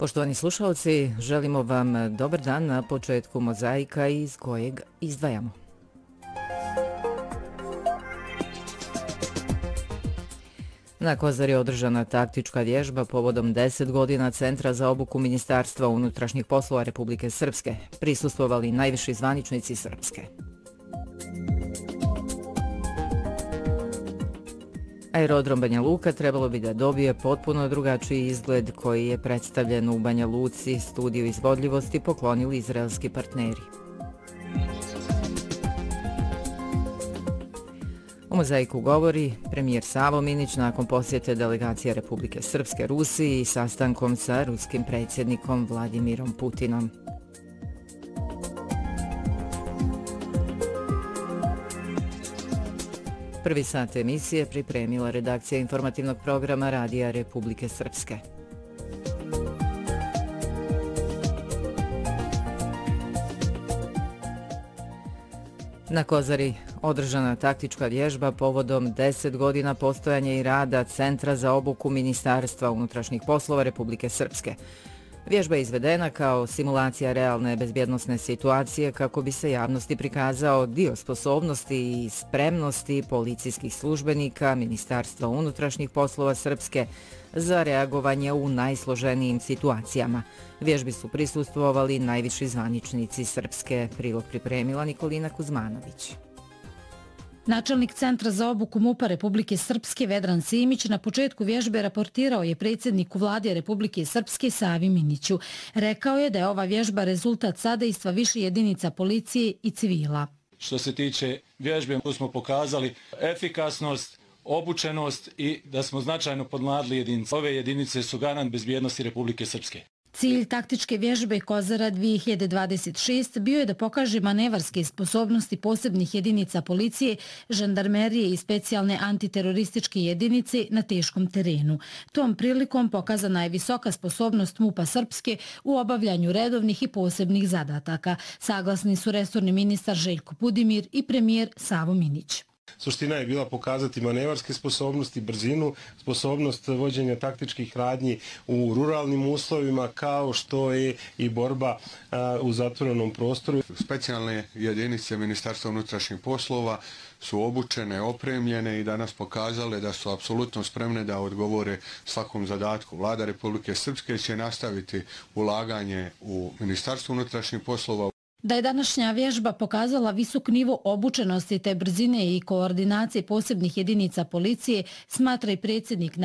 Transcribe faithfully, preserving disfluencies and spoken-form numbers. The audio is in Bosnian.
Poštovani slušalci, želimo vam dobar dan na početku mozaika iz kojeg izdvajamo. Na Kozari je održana taktička vježba povodom deset godina Centra za obuku Ministarstva unutrašnjih poslova Republike Srpske. Prisustvovali najviši zvaničnici Srpske. Aerodrom Banja Luka trebalo bi da dobije potpuno drugačiji izgled koji je predstavljen u Banja Luci. Studiju izvodljivosti poklonili izraelski partneri. U mozaiku govori premijer Savo Minić nakon posjete delegacije Republike Srpske Rusiji i sastankom sa ruskim predsjednikom Vladimirom Putinom. Prvi sat emisije pripremila redakcija informativnog programa Radija Republike Srpske. Na Kozari održana taktička vježba povodom deset godina postojanja i rada Centra za obuku Ministarstva unutrašnjih poslova Republike Srpske. Vježba je izvedena kao simulacija realne bezbjednosne situacije kako bi se javnosti prikazao dio sposobnosti i spremnosti policijskih službenika Ministarstva unutrašnjih poslova Srpske za reagovanje u najsloženijim situacijama. Vježbi su prisustvovali najviši zvaničnici Srpske. Prilog pripremila Nikolina Kuzmanović. Načelnik Centra za obuku MUP-a Republike Srpske Vedran Simić na početku vježbe raportirao je predsjedniku Vlade Republike Srpske Savi Miniću. Rekao je da je ova vježba rezultat sadejstva više jedinica policije i civila. Što se tiče vježbe, tu smo pokazali efikasnost, obučenost i da smo značajno podmladili jedinice. Ove jedinice su garant bezbjednosti Republike Srpske. Cilj taktičke vježbe Kozara dvije hiljade dvadeset šest bio je da pokaže manevarske sposobnosti posebnih jedinica policije, žandarmerije i specijalne antiterorističke jedinice na teškom terenu. Tom prilikom pokazana je visoka sposobnost MUP-a Srpske u obavljanju redovnih i posebnih zadataka. Saglasni su resorni ministar Željko Budimir i premijer Savo Minić. Suština je bila pokazati manevarske sposobnosti, brzinu, sposobnost vođenja taktičkih radnji u ruralnim uslovima, kao što je i borba a, u zatvorenom prostoru. Specijalne jedinice Ministarstva unutrašnjih poslova su obučene, opremljene i danas pokazale da su apsolutno spremne da odgovore svakom zadatku. Vlada Republike Srpske će nastaviti ulaganje u Ministarstvo unutrašnjih poslova. Da je današnja vježba pokazala visok nivo obučenosti te brzine i koordinacije posebnih jedinica policije, smatra i predsjednik